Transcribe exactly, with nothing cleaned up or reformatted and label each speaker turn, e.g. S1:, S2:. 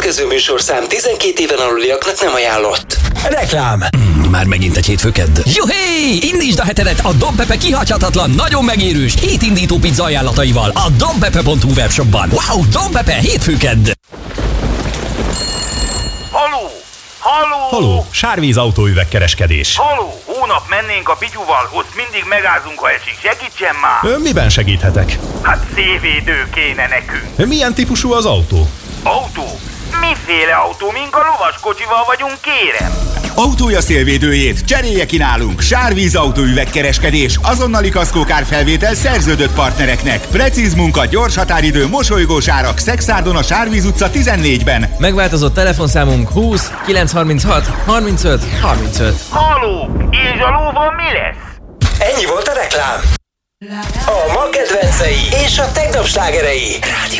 S1: következő műsorszám tizenkét éven aluliaknak nem ajánlott. Reklám.
S2: Mm, már megint egy hétfőkedd. Juhé! Indítsd a hetedet a Don Pepe kihagyhatatlan, nagyon megérős hétindító pizza ajánlataival a donpepe pont hu webshopban. Wow, Don Pepe hétfőkedd!
S3: Haló! Haló!
S4: Haló, Sárvíz autóüvegkereskedés.
S3: Haló! Hónap mennénk a Pityuval, ott mindig megázunk, ha esik. Segítsen már!
S4: Ön miben segíthetek?
S3: Hát szélvédő kéne nekünk.
S4: Milyen típusú az autó?
S3: Autó? Miféle autó? Mink a lovaskocsival vagyunk, kérem?
S5: Autója szélvédőjét cserélje ki nálunk. Sárvíz autóüvegkereskedés. Azonnali kaszkókárfelvétel szerződött partnereknek. Precíz munka, gyors határidő, mosolygós árak. Szexárdon a Sárvíz utca tizennégyben.
S6: Megváltozott telefonszámunk húsz kilencszázharminchat harmincöt harmincöt.
S3: Haló! És a lóval mi lesz?
S1: Ennyi volt a reklám. A ma kedvencei és a tegnap slágerei.